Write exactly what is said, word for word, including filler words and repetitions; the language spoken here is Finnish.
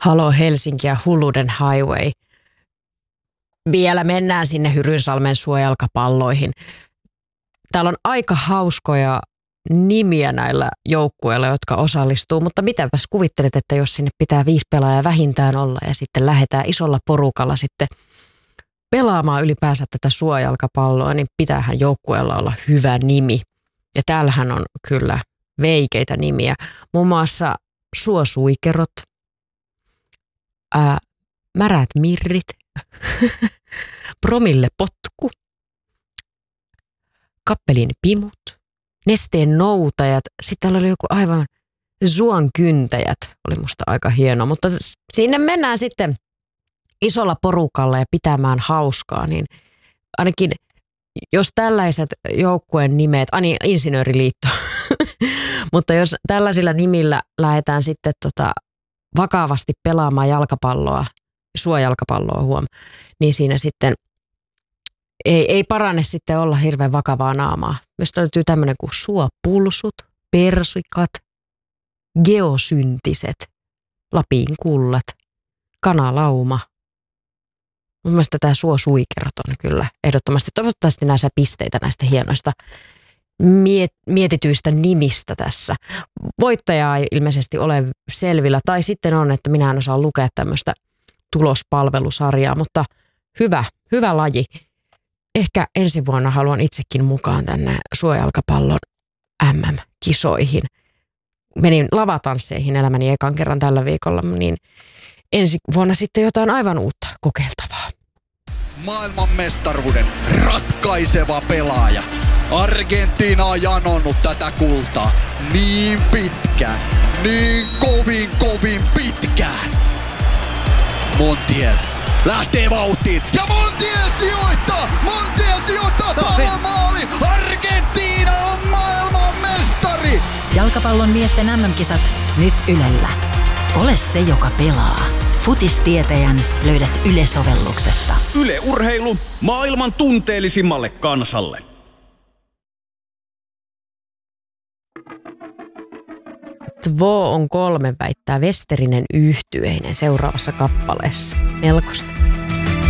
Halo Helsinki ja hulluuden highway. Vielä mennään sinne Hyrynsalmen suojalkapalloihin. Täällä on aika hauskoja nimiä näillä joukkueilla, jotka osallistuu, mutta mitäpäs kuvittelet, että jos sinne pitää viisi pelaajaa vähintään olla ja sitten lähdetään isolla porukalla sitten pelaamaan ylipäänsä tätä suojalkapalloa, niin pitäähän joukkueella olla hyvä nimi. Ja täällähän on kyllä veikeitä nimiä. Muun muassa Suosuikerot, ää, Märät mirrit, Promille potku, Kappelin pimut, Nesteen noutajat, sitten oli joku aivan Zuon kyntäjät, oli musta aika hieno, mutta sinne mennään sitten isolla porukalla ja pitämään hauskaa, niin ainakin jos tällaiset joukkueen nimet, ani Insinööriliitto, mutta jos tällaisilla nimillä lähdetään sitten tota vakavasti pelaamaan jalkapalloa, suojalkapalloa huom, niin siinä sitten ei, ei parane sitten olla hirveän vakavaa naamaa. Myös löytyy tämmöinen kuin suopulsut, persikat, geosyntiset, Lapin kullat, kanalauma. Mun mielestä tämä suosuikerot on kyllä ehdottomasti. Toivottavasti näissä pisteitä näistä hienoista miet- mietityistä nimistä tässä. Voittajaa ei ilmeisesti ole selvillä. Tai sitten on, että minä en osaa lukea tämmöistä tulospalvelusarjaa, mutta hyvä, hyvä laji. Ehkä ensi vuonna haluan itsekin mukaan tänne suojalkapallon M M-kisoihin. Menin lavatansseihin elämäni ekan kerran tällä viikolla, niin ensi vuonna sitten jotain aivan uutta kokeiltavaa. Maailmanmestaruuden ratkaiseva pelaaja. Argentiina on janonnut tätä kultaa niin pitkään, niin kovin kovin pitkään. Montiel lähtee vauhtiin ja Montiel sijoittaa! Montiel sijoittaa pallon maali! Argentiina on maailmanmestari! Jalkapallon miesten M M-kisat nyt Ylellä. Ole se, joka pelaa. Futistietäjän löydät Yle-sovelluksesta. Yle Urheilu maailman tunteellisimmalle kansalle. Tvo on kolme, väittää Westerinen yhtyeinen seuraavassa kappaleessa. Melkoista.